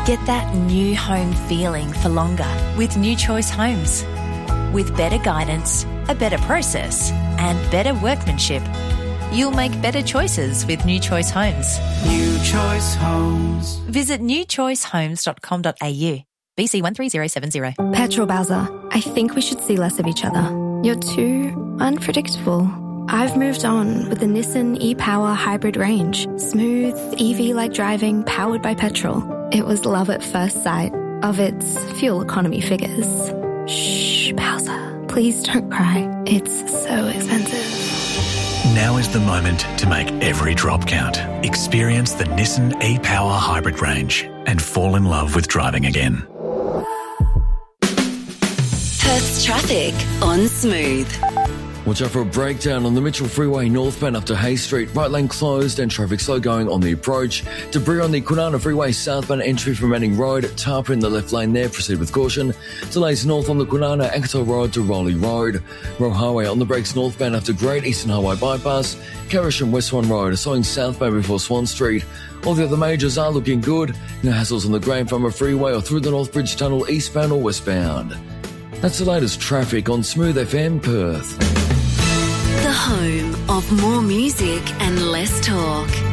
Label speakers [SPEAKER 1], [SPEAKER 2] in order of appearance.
[SPEAKER 1] Get that new home feeling for longer with New Choice Homes. With better guidance, a better process, and better workmanship, you'll make better choices with New Choice Homes.
[SPEAKER 2] New Choice Homes.
[SPEAKER 1] Visit newchoicehomes.com.au. BC 13070.
[SPEAKER 3] Petrol Bowser, I think we should see less of each other. You're too unpredictable. I've moved on with the Nissan e-Power hybrid range. Smooth, EV-like driving, powered by petrol. It was love at first sight of its fuel economy figures. Shh, Bowser, please don't cry. It's so expensive.
[SPEAKER 4] Now is the moment to make every drop count. Experience the Nissan e-Power hybrid range and fall in love with driving again.
[SPEAKER 5] Perth's traffic on Smooth.
[SPEAKER 6] Watch out for a breakdown on the Mitchell Freeway northbound up to Hay Street. Right lane closed and traffic slow going on the approach. Debris on the Kwinana Freeway southbound entry from Manning Road. Tarpa in the left lane there. Proceed with caution. Delays north on the Kwinana Ancatel Road to Rowley Road. Roe Highway on the brakes northbound after Great Eastern Highway bypass. Carrish and West Swan Road are slowing southbound before Swan Street. All the other majors are looking good. No hassles on the Graham Farmer Freeway or through the North Bridge Tunnel eastbound or westbound. That's the latest traffic on Smooth FM Perth.
[SPEAKER 5] The home of more music and less talk.